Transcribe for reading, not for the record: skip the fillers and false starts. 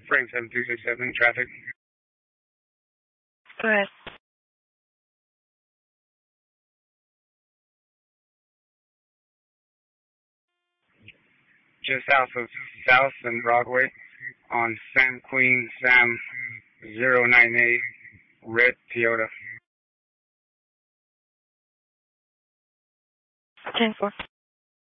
Frame 7267, traffic. Go ahead. Just south of South and Rockaway on Sam Queen Sam 098, red Toyota. 10-4.